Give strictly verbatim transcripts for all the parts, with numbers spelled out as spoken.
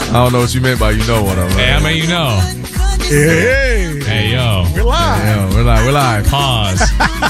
I don't know what you meant by you know what I'm Hey, I mean, you know. Hey, Hey, yo. we're live. Yeah, we're live. We're live. Pause.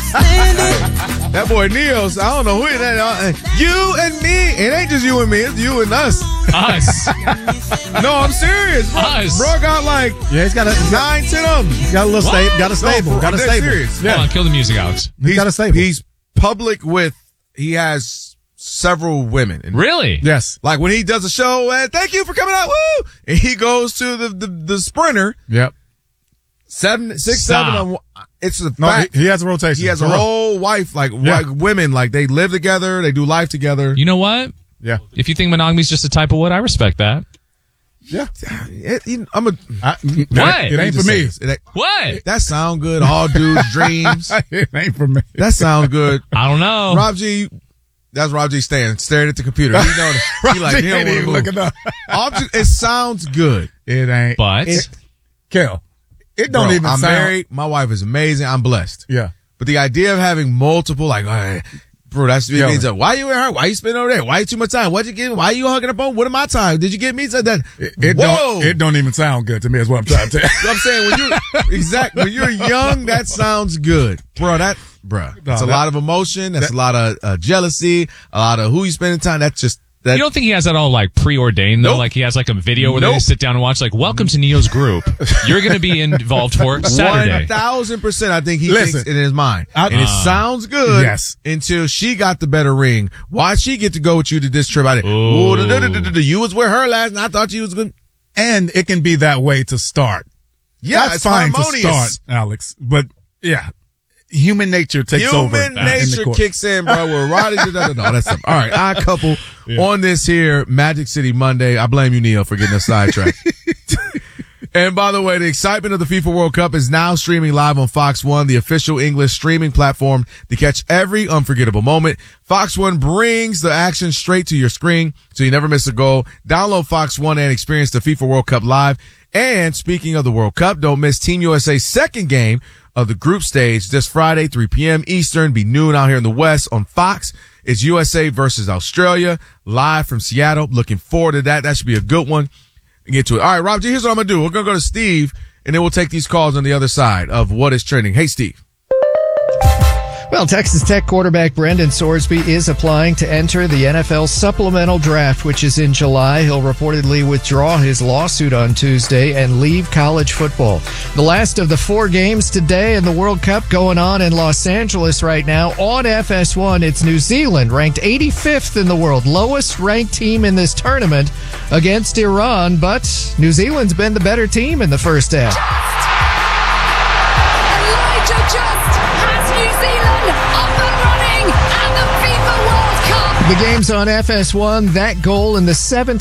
That boy Neo's, I don't know who it is. Uh, You and me. It ain't just you and me. It's you and us. Us. No, I'm serious. Bro, Us. bro got like Yeah, he's got a he's got, nine, ten of them. got a little stable. Got a No, stable. bro, got a I'm dead stable. serious. Yeah. Hold on, kill the music, Alex. He's got a stable. He's public with, he has several women. And Really? Yes. like when he does a show, and thank you for coming out, woo! And he goes to the, the, the sprinter, Yep. seven, six, Stop. seven of them. It's a No, fact. he, he has a rotation. He has For a real. whole wife, like, Yeah. like women, like they live together, they do life together. You know what? Yeah. If you think monogamy is just a type of wood, I respect that. Yeah. It- you know, I'm a. I, it What? ain't- It ain't for just me. say this. It ain't- What? that sound good. All dudes' dreams. It ain't for me. That sounds good. I don't know. Rob G, that's Rob G staring, staring at the computer. He know that. He like, he don't ain't wanna even move. looking up. Object, it sounds good. It ain't. But It, Kel, it don't Bro, even I'm sound. married. My wife is amazing. I'm blessed. Yeah. But the idea of having multiple, like, all right, bro, that's it Yo. means, uh, why you with her? Why you spending over there? Why you too much time? What'd you get? Why you hugging up on? What am I time? Did you get me? Said that. It, it Whoa. don't. It don't even sound good to me. Is what I'm trying to tell you. I'm saying when you're exactly when you're young, that sounds good, bro. That, bro, No, it's a that- lot of emotion. That's that- a lot of uh, jealousy. A lot of who you spending time. That's just that. you don't think he has that all like preordained though? Nope. Like he has like a video where Nope. they sit down and watch like, welcome to Neo's group. You're going to be involved for Saturday. One thousand percent. I think he Listen, thinks it in his mind, I- and it Uh, sounds good. yes. Until she got the better ring. Why she get to go with you to this trip? I did. Ooh. Ooh, da- da- da- da- da- you was with her last, and I thought you was good. And it can be that way to start. Yeah, That's it's fine harmonious. to start, Alex. But yeah, human nature takes over. Human uh, in the nature court. kicks in, bro. We're riding. No, that's something. All right, our couple Yeah. on this here Magic City Monday. I blame you, Neil, for getting us sidetracked. And by the way, the excitement of the FIFA World Cup is now streaming live on Fox One, the official English streaming platform to catch every unforgettable moment. Fox One brings the action straight to your screen, so you never miss a goal. Download Fox One and experience the FIFA World Cup live. And speaking of the World Cup, don't miss Team U S A's second game of the group stage this Friday, three p.m. Eastern, be noon out here in the West on Fox. It's U S A versus Australia, live from Seattle. Looking forward to that. That should be a good one. Get to it. All right, Rob G, here's what I'm going to do. We're going to go to Steve, and then we'll take these calls on the other side of what is trending. Hey, Steve. Well, Texas Tech quarterback Brendan Sorsby is applying to enter the N F L supplemental draft, which is in July. He'll reportedly withdraw his lawsuit on Tuesday and leave college football. The last of the four games today in the World Cup going on in Los Angeles right now. On F S one, it's New Zealand, ranked eighty-fifth in the world, lowest ranked team in this tournament against Iran, but New Zealand's been the better team in the first half. Elijah Just has New Zealand up and running at the FIFA World Cup. The game's on F S one. That goal in the seventh